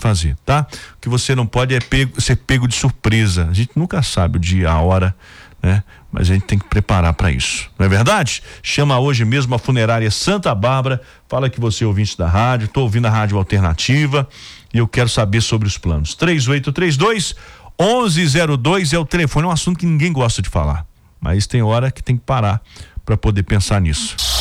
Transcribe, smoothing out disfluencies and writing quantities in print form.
fazer, tá? O que você não pode é ser pego de surpresa. A gente nunca sabe o dia, a hora, né? Mas a gente tem que preparar para isso, não é verdade? Chama hoje mesmo a Funerária Santa Bárbara, fala que você é ouvinte da rádio, tô ouvindo a Rádio Alternativa e eu quero saber sobre os planos. 3832-1102 é o telefone, é um assunto que ninguém gosta de falar, mas tem hora que tem que parar para poder pensar nisso.